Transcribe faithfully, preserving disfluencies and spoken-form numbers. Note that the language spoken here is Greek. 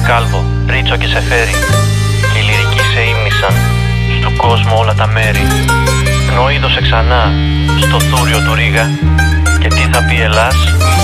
κάλβο, ρίτσο και σε φέρει. Και οι λυρικοί σε ήμνησαν, στου κόσμου όλα τα μέρη. Πνοή δώσε ξανά, στο θούριο του Ρήγα. Και τι θα πει Ελλάς?